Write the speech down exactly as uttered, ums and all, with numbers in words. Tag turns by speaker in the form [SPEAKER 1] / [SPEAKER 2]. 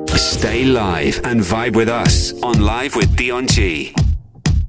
[SPEAKER 1] Stay live and vibe with us on Live with Dion G.